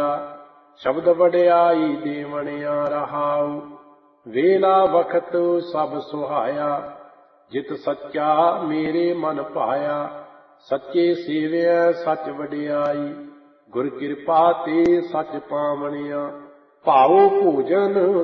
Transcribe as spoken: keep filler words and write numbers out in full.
ਮੇਰਾ, ਸ਼ਬਦ ਵਡਿਆਈ ਦੇਵਣਿਆ ਰਹਾਉ। ਵੇਲਾ ਵਖਤ ਸਭ ਸੁਹਾਇਆ, ਜਿਤ ਸੱਚਾ ਮੇਰੇ ਮਨ ਭਾਇਆ। ਸੱਚੇ ਸੇਵਿਆ ਸੱਚ ਵਡਿਆਈ, ਗੁਰ ਕਿਰਪਾ ਤੇ ਸੱਚ ਪਾਵਣਿਆ। ਭਾਉ ਭੋਜਨ